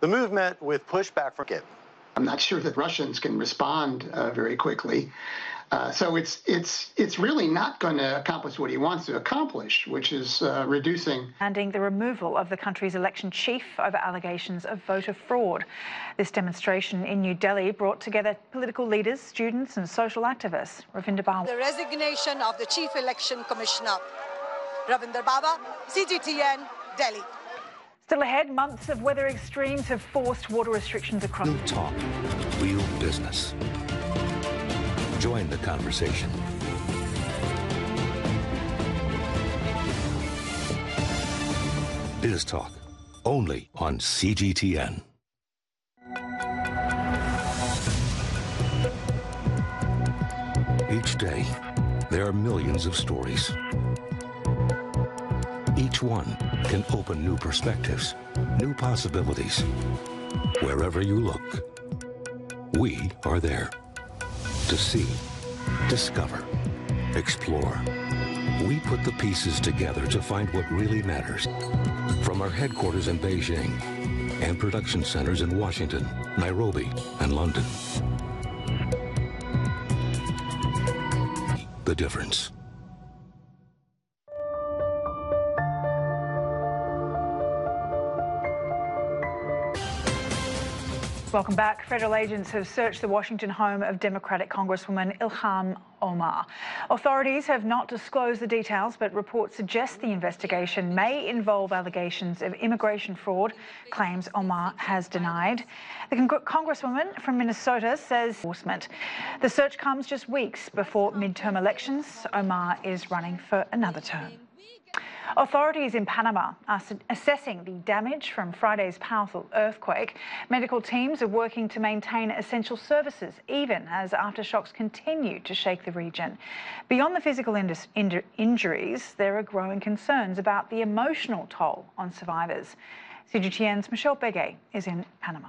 The move met with pushback from it. I'm not sure that Russians can respond very quickly. So it's really not going to accomplish what he wants to accomplish, which is reducing. Demanding the removal of the country's election chief over allegations of voter fraud. This demonstration in New Delhi brought together political leaders, students and social activists. Ravinder Baba. The resignation of the Chief Election Commissioner. Ravinder Baba, CGTN, Delhi. Still ahead, months of weather extremes have forced water restrictions across. Real talk, real business. Join the conversation. Biz Talk, only on CGTN. Each day, there are millions of stories. Each one can open new perspectives, new possibilities. Wherever you look, we are there. To see, discover, explore. We put the pieces together to find what really matters. From our headquarters in Beijing and production centers in Washington, Nairobi, and London. The difference. Welcome back. Federal agents have searched the Washington home of Democratic Congresswoman Ilhan Omar. Authorities have not disclosed the details, but reports suggest the investigation may involve allegations of immigration fraud, claims Omar has denied. The Congresswoman from Minnesota says enforcement. The search comes just weeks before midterm elections. Omar is running for another term. Authorities in Panama are assessing the damage from Friday's powerful earthquake. Medical teams are working to maintain essential services, even as aftershocks continue to shake the region. Beyond the physical injuries, there are growing concerns about the emotional toll on survivors. CGTN's Michelle Begay is in Panama.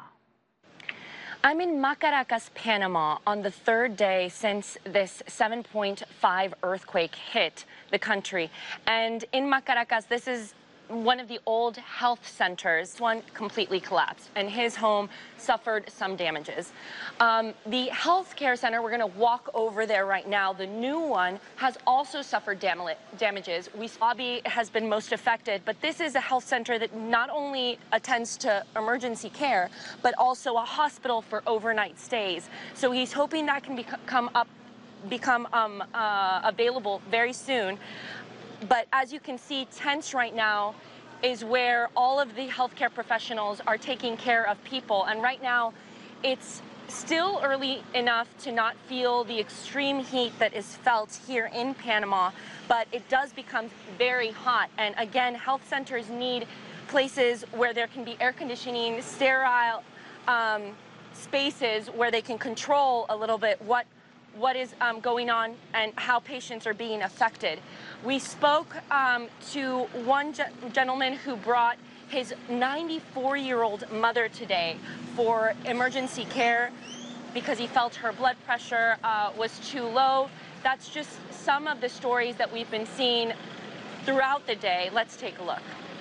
I'm in Macaracas, Panama, on the third day since this 7.5 earthquake hit the country. And in Macaracas, this is one of the old health centers. One completely collapsed, and his home suffered some damages. The health care center, we're going to walk over there right now. The new one has also suffered damages. Lobby has been most affected, but this is a health center that not only attends to emergency care, but also a hospital for overnight stays. So he's hoping that can become available very soon. But as you can see, tents right now is where all of the healthcare professionals are taking care of people. And right now, it's still early enough to not feel the extreme heat that is felt here in Panama, but it does become very hot. And again, health centers need places where there can be air conditioning, sterile spaces where they can control a little bit what is going on and how patients are being affected. We spoke to one gentleman who brought his 94-year-old mother today for emergency care because he felt her blood pressure was too low. That's just some of the stories that we've been seeing throughout the day. Let's take a look.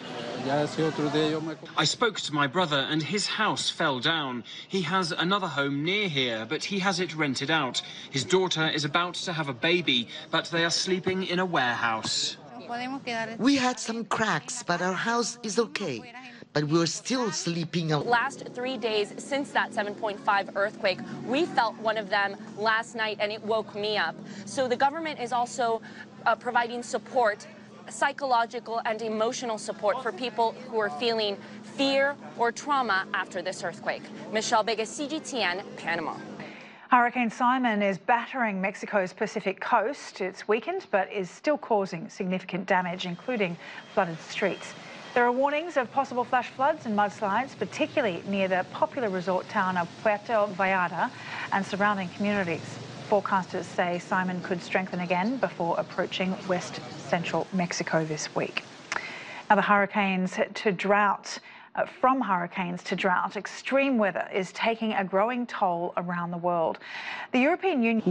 I spoke to my brother and his house fell down. He has another home near here, but he has it rented out. His daughter is about to have a baby, but they are sleeping in a warehouse. We had some cracks, but our house is okay. But we're still sleeping out. Last 3 days since that 7.5 earthquake, we felt one of them last night and it woke me up. So the government is also providing support, psychological and emotional support for people who are feeling fear or trauma after this earthquake. Michelle Begay, CGTN, Panama. Hurricane Simon is battering Mexico's Pacific coast. It's weakened, but is still causing significant damage, including flooded streets. There are warnings of possible flash floods and mudslides, particularly near the popular resort town of Puerto Vallarta and surrounding communities. Forecasters say Simon could strengthen again before approaching west central Mexico this week. Now, from hurricanes to drought, extreme weather is taking a growing toll around the world. The European Union